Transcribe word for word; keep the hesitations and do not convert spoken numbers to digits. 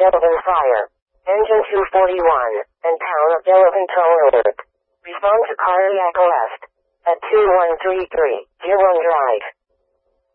Delavan Fire. Engine two forty-one, and town of Delavan tow alert. Respond to cardiac arrest. At two one three three, Dearborn Drive.